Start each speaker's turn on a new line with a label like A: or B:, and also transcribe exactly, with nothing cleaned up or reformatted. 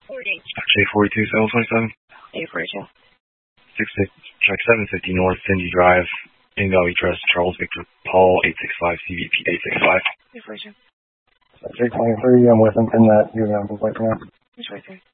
A: J forty-two, seven twenty-seven.
B: J forty-two.
A: Six six, track seven fifty North Cindy Drive, in Valley Trust, Charles Victor Paul, eight six five, C V P eight six five.
B: J forty-two.
C: J twenty-three, I'm with him in that, you know, like that.
B: J forty-three.